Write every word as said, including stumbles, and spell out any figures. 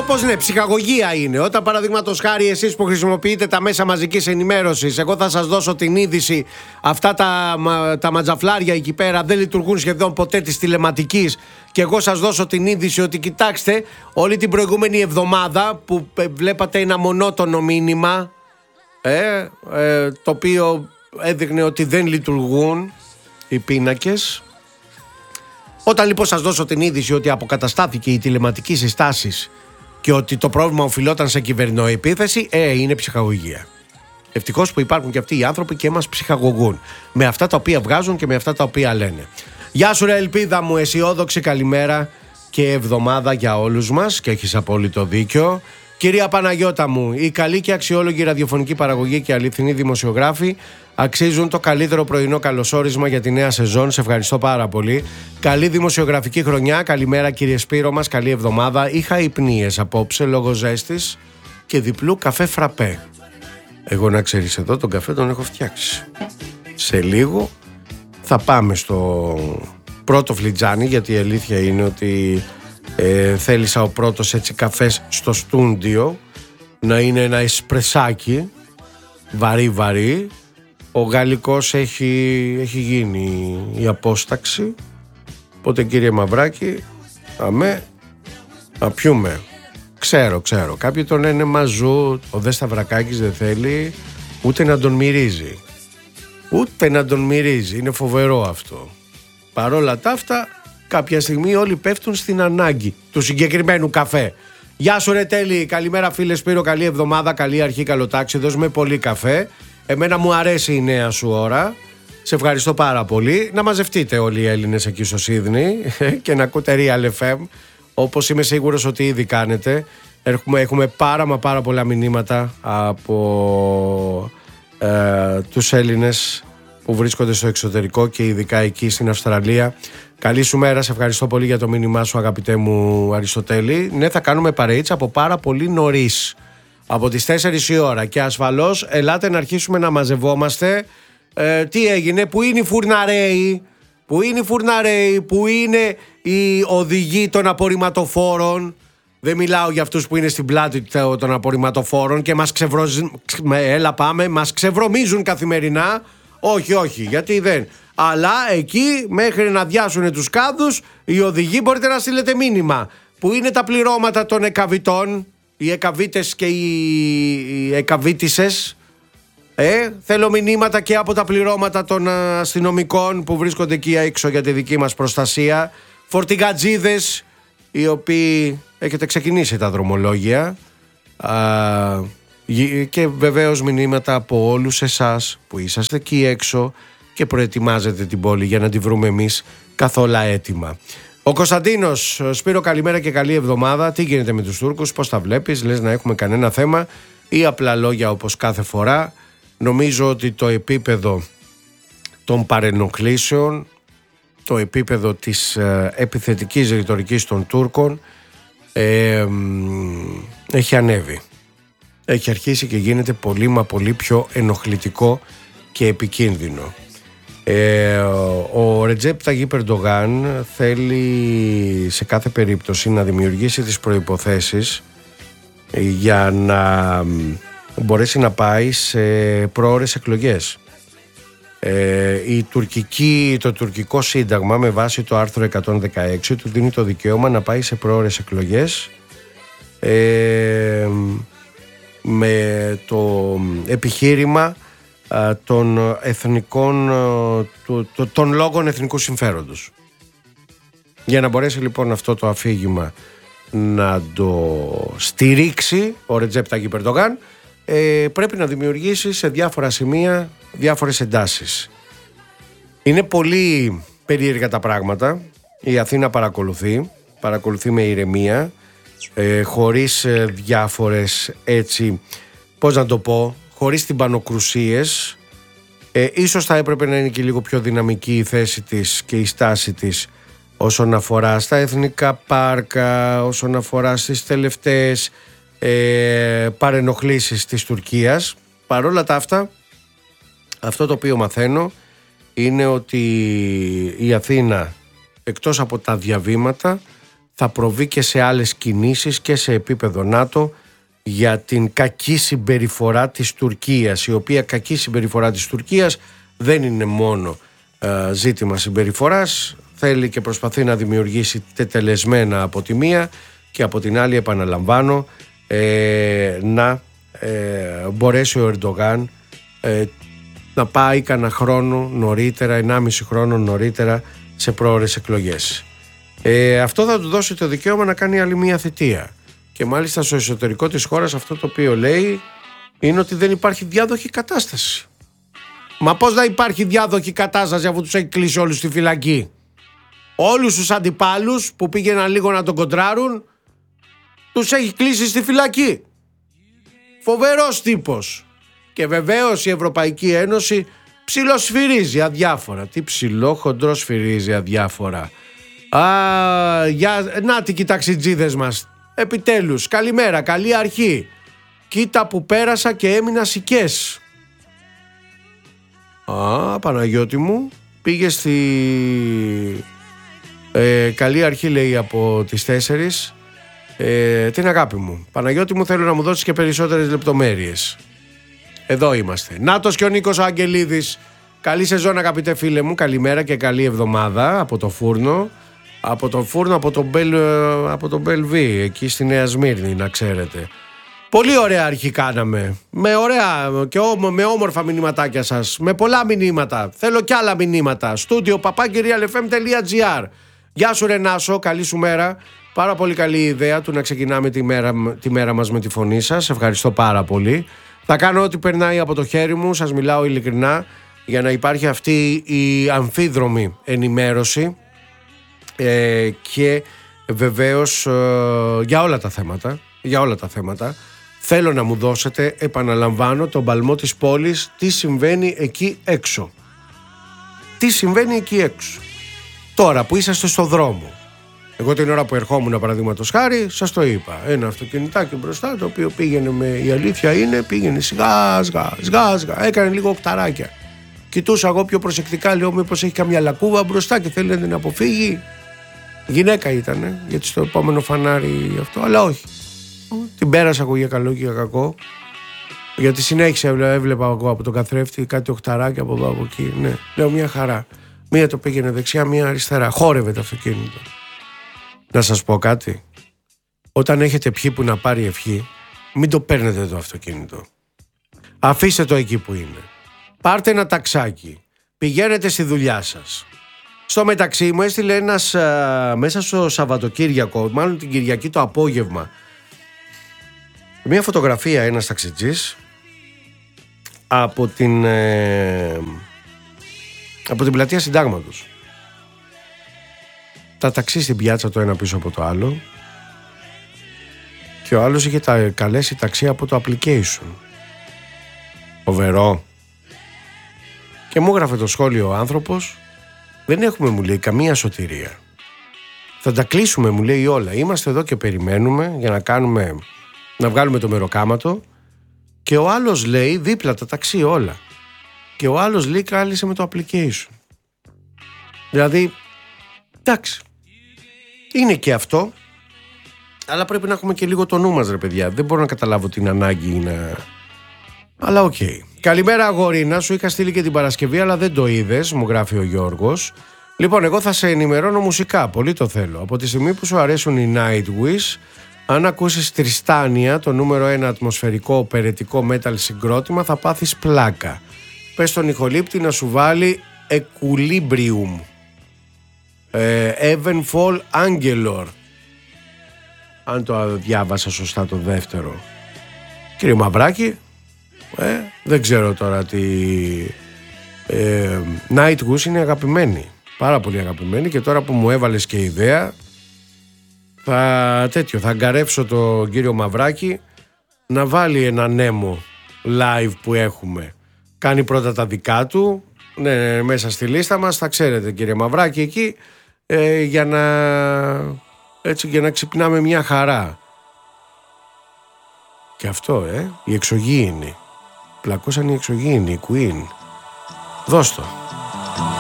όπως ναι, ψυχαγωγία είναι. Όταν παραδείγματος χάρη εσείς που χρησιμοποιείτε τα μέσα μαζικής ενημέρωσης, εγώ θα σας δώσω την είδηση, αυτά τα, τα ματζαφλάρια εκεί πέρα δεν λειτουργούν σχεδόν ποτέ της τηλεματικής, και εγώ σας δώσω την είδηση ότι κοιτάξτε, όλη την προηγούμενη εβδομάδα που βλέπατε ένα μονότονο μήνυμα, ε, ε, το οποίο έδειχνε ότι δεν λειτουργούν οι πίνακες. Όταν λοιπόν σας δώσω την είδηση ότι αποκαταστάθηκε η τηλεματική συστάσεις και ότι το πρόβλημα οφειλόταν σε κυβερνοεπίθεση, ε, είναι ψυχαγωγία. Ευτυχώς που υπάρχουν και αυτοί οι άνθρωποι και μας ψυχαγωγούν με αυτά τα οποία βγάζουν και με αυτά τα οποία λένε. Γεια σου ρε ελπίδα μου, αισιόδοξη καλημέρα και εβδομάδα για όλους μας, και έχεις απόλυτο δίκιο. Κυρία Παναγιώτα μου, η καλή και αξιόλογη ραδιοφωνική παραγωγή και αληθινοί δημοσιογράφοι αξίζουν το καλύτερο πρωινό καλωσόρισμα για τη νέα σεζόν. Σε ευχαριστώ πάρα πολύ. Καλή δημοσιογραφική χρονιά. Καλημέρα κύριε Σπύρο μας, καλή εβδομάδα. Είχα υπνίες απόψε λόγω ζέστης και διπλού καφέ φραπέ. Εγώ να ξέρεις, εδώ τον καφέ τον έχω φτιάξει. Σε λίγο θα πάμε στο πρώτο φλιτζάνι, γιατί η αλήθεια είναι ότι ε, θέλησα ο πρώτος έτσι καφές στο στούντιο να είναι ένα εσπρεσάκι βαρύ βαρύ. Ο γαλλικός έχει, έχει γίνει η απόσταξη. Οπότε κύριε Μαυράκη, αμέ, να πιούμε. Ξέρω, ξέρω. Κάποιοι τον λένε μαζούτ. Ο Δε Σταυρακάκης δεν θέλει ούτε να τον μυρίζει. Ούτε να τον μυρίζει. Είναι φοβερό αυτό. Παρόλα τα αυτά, κάποια στιγμή όλοι πέφτουν στην ανάγκη του συγκεκριμένου καφέ. Γεια σου ρε Τέλη, καλημέρα φίλε Σπύρο, καλή εβδομάδα, καλή αρχή, καλό τάξη. Δώσ' πολύ καφέ. Εμένα μου αρέσει η νέα σου ώρα. Σε ευχαριστώ πάρα πολύ. Να μαζευτείτε όλοι οι Έλληνες εκεί στο Σίδνεϊ και να ακούτε Real εφ εμ, όπως είμαι σίγουρος ότι ήδη κάνετε. Έχουμε, έχουμε πάρα μα πάρα πολλά μηνύματα από ε, τους Έλληνες που βρίσκονται στο εξωτερικό και ειδικά εκεί στην Αυστραλία. Καλή σου μέρα, σε ευχαριστώ πολύ για το μήνυμά σου αγαπητέ μου Αριστοτέλη. Ναι, θα κάνουμε παρείτσα από πάρα πολύ νωρίς, από τις τέσσερις η ώρα, και ασφαλώς ελάτε να αρχίσουμε να μαζευόμαστε. Ε, τι έγινε, που είναι οι φουρναρέοι, που είναι οι φουρναρέοι, που είναι οι οδηγοί των απορριμματοφόρων. Δεν μιλάω για αυτούς που είναι στην πλάτη των απορριμματοφόρων και μας ξεβρομίζουν, έλα πάμε, μας ξεβρωμίζουν καθημερινά. Όχι, όχι, γιατί δεν. Αλλά εκεί μέχρι να διάσουν τους κάδους, οι οδηγοί μπορείτε να στείλετε μήνυμα. Που είναι τα πληρώματα των εκαβητών, οι εκαβίτες και οι εκαβίτισσες. Ε, θέλω μηνύματα και από τα πληρώματα των αστυνομικών που βρίσκονται εκεί έξω για τη δική μας προστασία. Φορτηγατζίδες, οι οποίοι έχετε ξεκινήσει τα δρομολόγια. Α, και βεβαίως μηνύματα από όλους εσάς που είσαστε εκεί έξω και προετοιμάζετε την πόλη για να τη βρούμε εμείς καθόλου έτοιμα. Ο Κωνσταντίνος, Σπύρο καλημέρα και καλή εβδομάδα. Τι γίνεται με τους Τούρκους, πώς τα βλέπεις, λες να έχουμε κανένα θέμα ή απλά λόγια όπως κάθε φορά? Νομίζω ότι το επίπεδο των παρενοχλήσεων, το επίπεδο της ε, επιθετικής ρητορικής των Τούρκων ε, έχει ανέβει. Έχει αρχίσει και γίνεται πολύ μα πολύ πιο ενοχλητικό και επικίνδυνο. Ε, ο Ρετζέπ Ταγίπ Ερντογάν θέλει σε κάθε περίπτωση να δημιουργήσει τις προϋποθέσεις για να μπορέσει να πάει σε πρόωρες εκλογές. Ε, η τουρκική, το τουρκικό σύνταγμα με βάση το άρθρο εκατόν δεκαέξι του δίνει το δικαίωμα να πάει σε πρόωρες εκλογές ε, με το επιχείρημα α, των εθνικών το, το, των λόγων εθνικού συμφέροντος. Για να μπορέσει λοιπόν αυτό το αφήγημα να το στηρίξει ο Ρετζέπ Ταγίπ Ερντογάν, ε, πρέπει να δημιουργήσει σε διάφορα σημεία διάφορες εντάσεις. Είναι πολύ περίεργα τα πράγματα. Η Αθήνα παρακολουθεί παρακολουθεί με ηρεμία, ε, χωρίς ε, διάφορες έτσι, πώς να το πω, χωρίς τυμπανοκρουσίες. ε, ίσως θα έπρεπε να είναι και λίγο πιο δυναμική η θέση της και η στάση της όσον αφορά στα εθνικά πάρκα, όσον αφορά στις τελευταίες ε, παρενοχλήσεις της Τουρκίας. Παρόλα τα αυτά, αυτό το οποίο μαθαίνω είναι ότι η Αθήνα, εκτός από τα διαβήματα, θα προβεί και σε άλλες κινήσεις και σε επίπεδο ΝΑΤΟ για την κακή συμπεριφορά της Τουρκίας, η οποία κακή συμπεριφορά της Τουρκίας δεν είναι μόνο ε, ζήτημα συμπεριφοράς, θέλει και προσπαθεί να δημιουργήσει τετελεσμένα από τη μία και από την άλλη, επαναλαμβάνω, ε, να ε, μπορέσει ο Ερντογάν ε, να πάει κανένα χρόνο νωρίτερα, ενάμιση χρόνο νωρίτερα σε πρόορες εκλογές. Ε, αυτό θα του δώσει το δικαίωμα να κάνει άλλη μία θητεία. Και μάλιστα στο εσωτερικό της χώρας αυτό το οποίο λέει είναι ότι δεν υπάρχει διάδοχη κατάσταση. Μα πώς να υπάρχει διάδοχη κατάσταση αφού τους έχει κλείσει όλους στη φυλακή? Όλους τους αντιπάλους που πήγαιναν λίγο να τον κοντράρουν τους έχει κλείσει στη φυλακή. Φοβερός τύπος. Και βεβαίως η Ευρωπαϊκή Ένωση ψιλοσφυρίζει αδιάφορα. Τι ψηλό χοντρό σφυρίζει αδιάφορα. Α, για, να τι κοιταξιτζίδες μας. Επιτέλους, καλημέρα, καλή αρχή. Κοίτα που πέρασα και έμεινα σικές. Α, Παναγιώτη μου, πήγε στη... Ε, καλή αρχή λέει από τις τέσσερις. Ε, την αγάπη μου. Παναγιώτη μου, θέλω να μου δώσεις και περισσότερες λεπτομέρειες. Εδώ είμαστε. Νάτος και ο Νίκος ο Αγγελίδης. Καλή σεζόν αγαπητέ φίλε μου. Καλημέρα και καλή εβδομάδα από το φούρνο. Από τον φούρνο, από τον Μπελ, από τον Μπελβί, εκεί στη Νέα Σμύρνη, να ξέρετε. Πολύ ωραία αρχή κάναμε. Με ωραία και όμο, με όμορφα μηνυματάκια σας. Με πολλά μηνύματα. Θέλω κι άλλα μηνύματα. Στούντιο παπάκι real f m τελεία g r. Γεια σου Ρενάσο, καλή σου μέρα. Πάρα πολύ καλή ιδέα του να ξεκινάμε τη μέρα, τη μέρα μας με τη φωνή σας. Ευχαριστώ πάρα πολύ. Θα κάνω ό,τι περνάει από το χέρι μου, σας μιλάω ειλικρινά, για να υπάρχει αυτή η αμφίδρομη ενημέρωση ε, και βεβαίως ε, για όλα τα θέματα, για όλα τα θέματα. Θέλω να μου δώσετε, επαναλαμβάνω, τον παλμό της πόλης, τι συμβαίνει εκεί έξω. Τι συμβαίνει εκεί έξω. Τώρα που είσαστε στο δρόμο. Εγώ την ώρα που ερχόμουν, παραδείγματος χάρη, σας το είπα. Ένα αυτοκινητάκι μπροστά, το οποίο πήγαινε με, η αλήθεια είναι, πήγαινε σιγά σιγά, σιγά σιγά, έκανε λίγο οκταράκια. Κοιτούσα εγώ πιο προσεκτικά, λέω μήπως έχει καμιά λακκούβα μπροστά και θέλει να την αποφύγει. Γυναίκα ήτανε, γιατί στο επόμενο φανάρι αυτό, αλλά όχι. Την πέρασα εγώ για καλό και για κακό. Γιατί συνέχισε έβλεπα εγώ από τον καθρέφτη κάτι οκταράκια από εδώ από εκεί. Ναι, λέω μια χαρά. Μία το πήγαινε δεξιά, μία αριστερά. Χόρευε το αυτοκίνητο. Να σας πω κάτι. Όταν έχετε πιει που να πάρει ευχή, μην το παίρνετε το αυτοκίνητο. Αφήστε το εκεί που είναι. Πάρτε ένα ταξάκι. Πηγαίνετε στη δουλειά σας. Στο μεταξύ μου έστειλε ένας α, μέσα στο Σαββατοκύριακο, μάλλον την Κυριακή το απόγευμα, μια φωτογραφία ένας ταξιτζής από την, ε, από την πλατεία Συντάγματος. Τα ταξί στην πιάτσα το ένα πίσω από το άλλο και ο άλλος είχε τα καλέσει ταξί από το application. Φοβερό. Και μου έγραφε το σχόλιο ο άνθρωπος, δεν έχουμε, μου λέει, καμία σωτηρία. Θα τα κλείσουμε, μου λέει, όλα. Είμαστε εδώ και περιμένουμε για να κάνουμε, να βγάλουμε το μεροκάματο. Και ο άλλος λέει, δίπλα τα ταξί όλα. Και ο άλλος λέει, κάλεσε με το application. Δηλαδή, εντάξει, είναι και αυτό, αλλά πρέπει να έχουμε και λίγο το νου μας, ρε παιδιά. Δεν μπορώ να καταλάβω την ανάγκη να... Αλλά οκ. Okay. Καλημέρα αγορίνα, σου είχα στείλει και την Παρασκευή, αλλά δεν το είδες, μου γράφει ο Γιώργος. Λοιπόν, εγώ θα σε ενημερώνω μουσικά, πολύ το θέλω. Από τη στιγμή που σου αρέσουν οι Nightwish, αν ακούσεις Τριστάνια, το νούμερο ένα ατμοσφαιρικό οπερετικό metal συγκρότημα, θα πάθεις πλάκα. Πες στον ηχολήπτη να σου βάλει Equilibrium. Ε, Evenfall Angelor. Αν το διάβασα σωστά το δεύτερο. Κύριε Μαυράκη, ε, δεν ξέρω τώρα τι... Ε, Nightwish είναι αγαπημένη. Πάρα πολύ αγαπημένη και τώρα που μου έβαλες και ιδέα, θα τέτοιο, θα αγκαρεύσω τον κύριο Μαυράκη να βάλει ένα νέμο live που έχουμε. Κάνει πρώτα τα δικά του, ναι, μέσα στη λίστα μας, θα ξέρετε κύριε Μαυράκη εκεί, ε, για να έτσι, για να ξυπνάμε μια χαρά. Και αυτό, ε, η εξωγήινη. Πλακώσαν οι εξωγήινοι, η Queen. Δώσ' το.